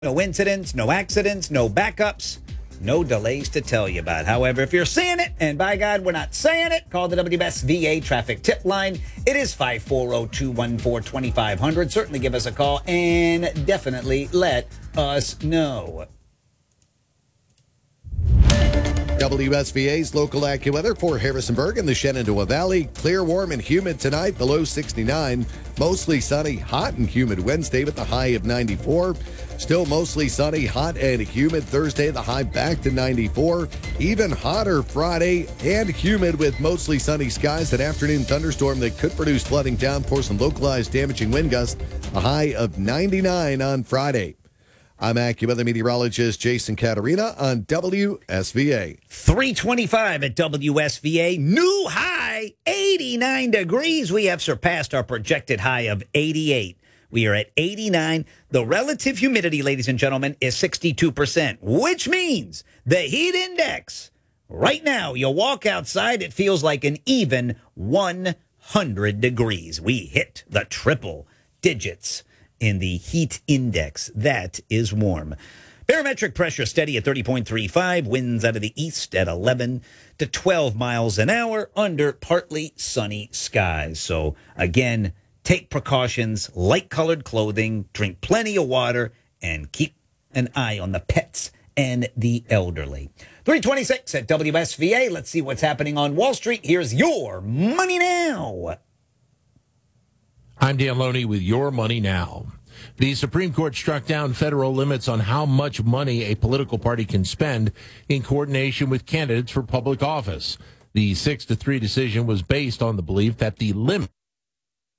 No incidents, no accidents, no backups, no delays to tell you about. However, if you're seeing it, and by God, we're not saying it, call the WBS VA traffic tip line. It is 540-214-2500. Certainly give us a call and definitely let us know. WSVA's local AccuWeather for Harrisonburg and the Shenandoah Valley. Clear, warm, and humid tonight, the low 69. Mostly sunny, hot and humid Wednesday with the high of 94. Still mostly sunny, hot and humid Thursday, the high back to 94. Even hotter Friday and humid with mostly sunny skies. An afternoon thunderstorm that could produce flooding, downpours, and localized damaging wind gusts. A high of 99 on Friday. I'm AccuWeather meteorologist Jason Caterina on WSVA. 325 at WSVA. New high, 89 degrees. We have surpassed our projected high of 88. We are at 89. The relative humidity, ladies and gentlemen, is 62%, which means the heat index, right now, you walk outside, it feels like an even 100 degrees. We hit the triple digits in the heat index. That is warm. Barometric pressure steady at 30.35. Winds out of the east at 11 to 12 miles an hour under partly sunny skies. So again, take precautions, light-colored clothing, drink plenty of water, and keep an eye on the pets and the elderly. 326 at WSVA. Let's see what's happening on Wall Street. Here's your Money Now. I'm Dan Loney with Your Money Now. The Supreme Court struck down federal limits on how much money a political party can spend in coordination with candidates for public office. The 6-3 decision was based on the belief that the limit